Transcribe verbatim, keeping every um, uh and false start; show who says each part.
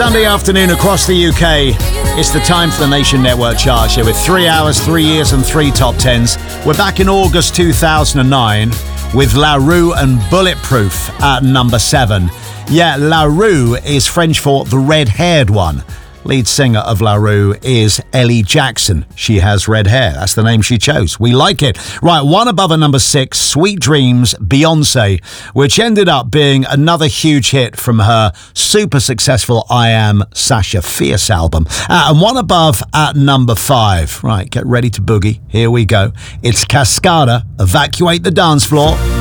Speaker 1: Sunday afternoon across the U K. It's the time for the Nation Network chart show with three hours, three years and three top tens. We're back in August two thousand nine with La Roux and Bulletproof at number seven. Yeah, La Roux is French for the red-haired one. Lead singer of La Roux is Ellie Jackson. She has red hair. That's the name she chose. We like it. Right, one above at number six, Sweet Dreams, Beyoncé, which ended up being another huge hit from her super successful I Am Sasha Fierce album. Uh, and one above at number five. Right, get ready to boogie. Here we go. It's Cascada, Evacuate the Dance Floor.